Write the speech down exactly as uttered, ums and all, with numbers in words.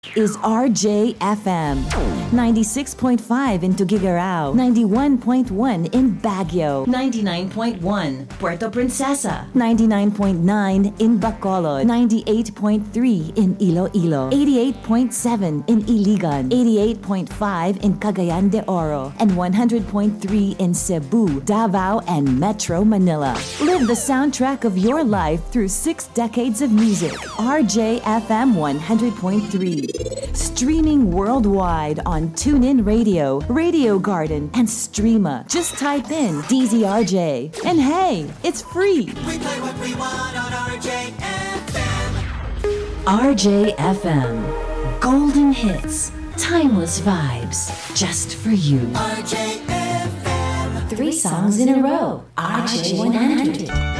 is R J F M. ninety-six point five in Tuguegarao, ninety-one point one in Baguio, ninety-nine point one Puerto Princesa, ninety-nine point nine in Bacolod, ninety-eight point three in Iloilo, eighty-eight point seven in Iligan, eighty-eight point five in Cagayan de Oro, and one hundred point three in Cebu, Davao, and Metro Manila. Live the soundtrack of your life through six decades of music. R J F M one hundred point three. Streaming worldwide on TuneIn Radio, Radio Garden, and Streama. Just type in D Z R J. And hey, it's free. We play what we want on R J F M. R J F M. Golden hits. Timeless vibes. Just for you. R J F M. Three songs in a row. R J one hundred.